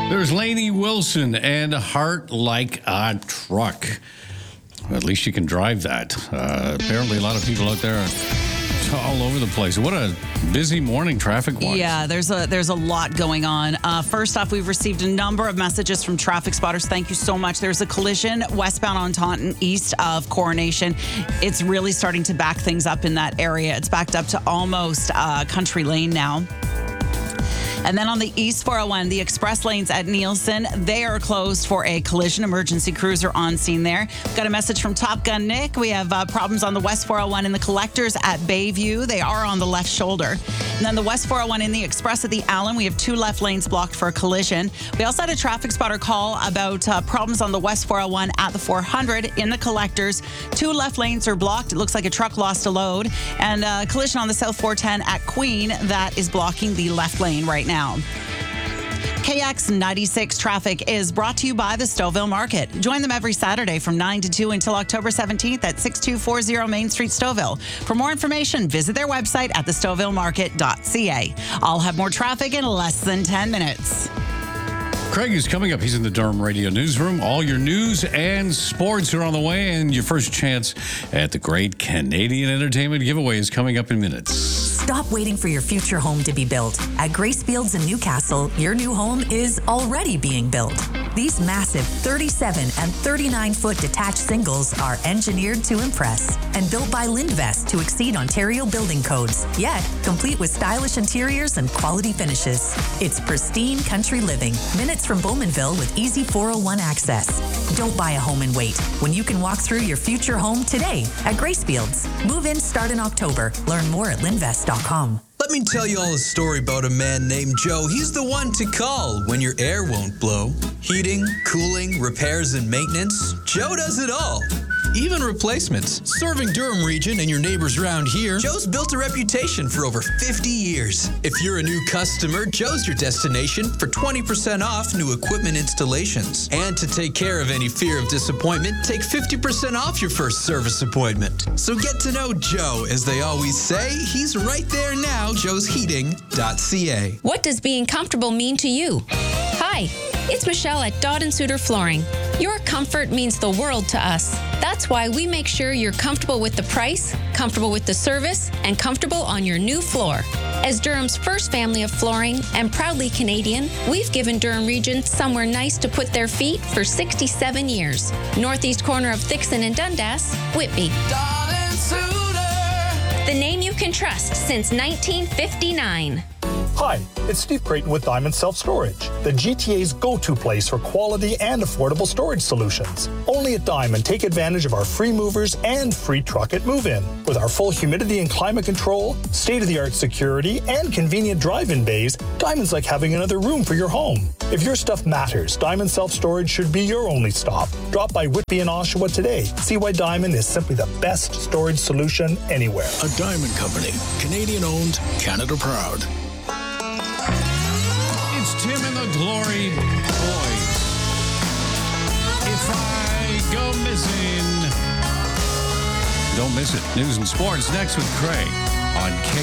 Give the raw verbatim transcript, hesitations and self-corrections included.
There's Lainey Wilson and Heart Like a Truck. At least you can drive that. Uh, apparently, a lot of people out there are all over the place. What a busy morning traffic-wise. Yeah, there's a there's a lot going on. Uh, first off, we've received a number of messages from traffic spotters. Thank you so much. There's a collision westbound on Taunton east of Coronation. It's really starting to back things up in that area. It's backed up to almost uh, Country Lane now. And then on the East four oh one, the express lanes at Nielsen, they are closed for a collision. Emergency crews are on scene there. Got a message from Top Gun Nick. We have uh, problems on the West four oh one in the collectors at Bayview. They are on the left shoulder. And then the West four oh one in the express at the Allen, we have two left lanes blocked for a collision. We also had a traffic spotter call about uh, problems on the West four oh one at the four hundred in the collectors. Two left lanes are blocked. It looks like a truck lost a load. And a collision on the South four ten at Queen that is blocking the left lane right now. Now. K X ninety-six traffic is brought to you by the Stouffville Market. Join them every Saturday from nine to two until October seventeenth at six two four zero Main Street, Stouffville. For more information, visit their website at the stouffville market dot c a. I'll have more traffic in less than ten minutes. Craig is coming up. He's in the Durham Radio Newsroom. All your news and sports are on the way, and your first chance at the great Canadian Entertainment giveaway is coming up in minutes. Stop waiting for your future home to be built. At Grace Fields in Newcastle, your new home is already being built. These massive thirty-seven and thirty-nine foot detached singles are engineered to impress and built by Lindvest to exceed Ontario building codes, yet complete with stylish interiors and quality finishes. It's pristine country living, minutes from Bowmanville with easy four oh one access. Don't buy a home and wait when you can walk through your future home today at Grace Fields. Move-in start in October. Learn more at lindvest dot com. Let me tell you all a story about a man named Joe. He's the one to call when your air won't blow. Heating, cooling, repairs, and maintenance. Joe does it all. Even replacements. Serving Durham region and your neighbors around here, Joe's built a reputation for over fifty years. If you're a new customer, Joe's your destination for twenty percent off new equipment installations. And to take care of any fear of disappointment, take fifty percent off your first service appointment. So get to know Joe. As they always say, he's right there now, joes heating dot c a. What does being comfortable mean to you? Hi, it's Michelle at Dodd and Suter Flooring. Your comfort means the world to us. That's why we make sure you're comfortable with the price, comfortable with the service, and comfortable on your new floor. As Durham's first family of flooring and proudly Canadian, we've given Durham Region somewhere nice to put their feet for sixty-seven years. Northeast corner of Thixon and Dundas, Whitby. Dodd and Suter. The name you can trust since nineteen fifty-nine. Hi, it's Steve Creighton with Diamond Self Storage, the G T A's go-to place for quality and affordable storage solutions. Only at Diamond, take advantage of our free movers and free truck at move-in. With our full humidity and climate control, state-of-the-art security, and convenient drive-in bays, Diamond's like having another room for your home. If your stuff matters, Diamond Self Storage should be your only stop. Drop by Whitby and Oshawa today. See why Diamond is simply the best storage solution anywhere. A Diamond Company, Canadian-owned, Canada proud. It's Tim and the Glory Boys. If I go missing. Don't miss it. News and sports next with Craig on K.